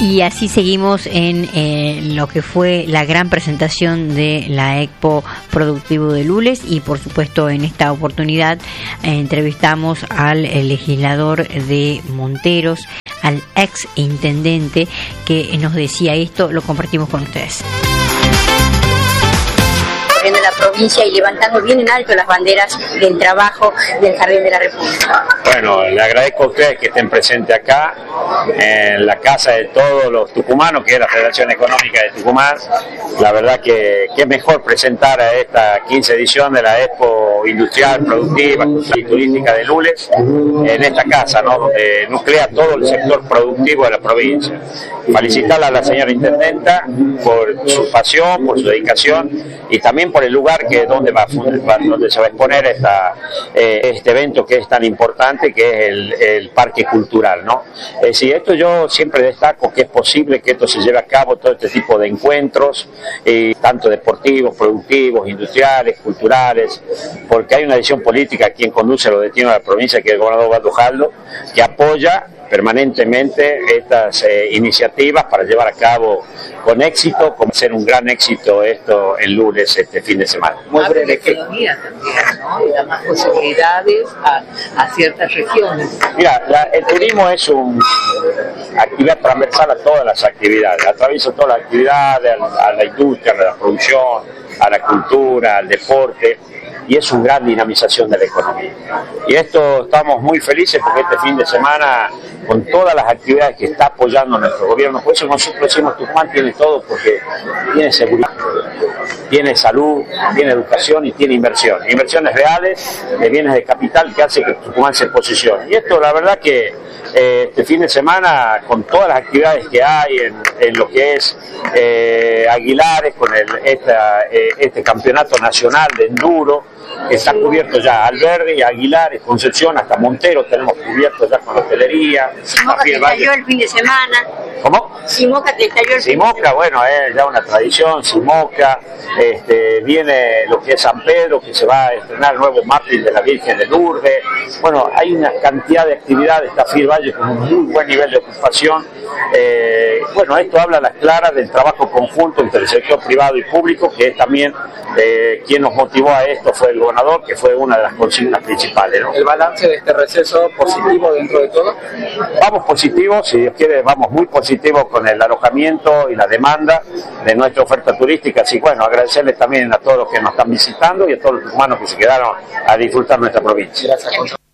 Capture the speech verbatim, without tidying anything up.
Y así seguimos en eh, lo que fue la gran presentación de la Expo Productivo de Lules, y por supuesto en esta oportunidad eh, entrevistamos al legislador de Monteros, al ex intendente, que nos decía esto. Lo compartimos con ustedes. De la provincia y levantando bien en alto las banderas del trabajo del Jardín de la República. Bueno, le agradezco a ustedes que estén presentes acá en la casa de todos los tucumanos, que es la Federación Económica de Tucumán. La verdad que qué mejor presentar a esta quince edición de la Expo Industrial, Productiva y Turística de Lules en esta casa, ¿no?, donde nuclea todo el sector productivo de la provincia. Felicitarla a la señora intendenta por su pasión, por su dedicación y también por el lugar que donde va donde se va a exponer esta, eh, este evento que es tan importante, que es el, el Parque Cultural, ¿no? Es decir, esto yo siempre destaco que es posible que esto se lleve a cabo, todo este tipo de encuentros, eh, tanto deportivos, productivos, industriales, culturales, porque hay una decisión política quien conduce los destinos de la provincia, que es el gobernador Osvaldo Jaldo, que apoya permanentemente estas eh, iniciativas para llevar a cabo con éxito, como ser un gran éxito esto en Lules este fin de semana. Muy breve, economía también, ¿no? Y da más posibilidades a, a ciertas regiones. Mira, la, el turismo es una actividad transversal a todas las actividades, atraviesa todas las actividades, a, a la industria, a la producción, a la cultura, al deporte, y es una gran dinamización de la economía. Y esto estamos muy felices porque este fin de semana, con todas las actividades que está apoyando nuestro gobierno, por eso nosotros decimos Tucumán tiene todo, porque tiene seguridad, tiene salud, tiene educación y tiene inversión. Inversiones reales de bienes de capital que hace que Tucumán se posicione. Y esto la verdad que eh, este fin de semana, con todas las actividades que hay en, en lo que es eh, Aguilares, con el, esta, eh, este campeonato nacional de enduro, está cubierto ya Alberdi, Aguilares, Concepción, hasta Monteros tenemos cubierto ya con la hotelería. Simoca que estalló el fin de semana. ¿Cómo? Simoca que estalló el fin Simoca, de semana. bueno, es ya una tradición, Simoca, este, viene lo que es San Pedro, que se va a estrenar el nuevo mapping de la Virgen de Lourdes. Bueno, hay una cantidad de actividades, está Fir Valle con un muy buen nivel de ocupación. Eh, bueno, esto habla a las claras del trabajo conjunto entre el sector privado y público, que es también eh, quien nos motivó a esto fue el gobernador, que fue una de las consignas principales, ¿no? ¿El balance de este receso positivo dentro de todo? Vamos positivos, si Dios quiere, vamos muy positivos con el alojamiento y la demanda de nuestra oferta turística. Así bueno, agradecerles también a todos los que nos están visitando y a todos los tucumanos que se quedaron a disfrutar nuestra provincia. Gracias.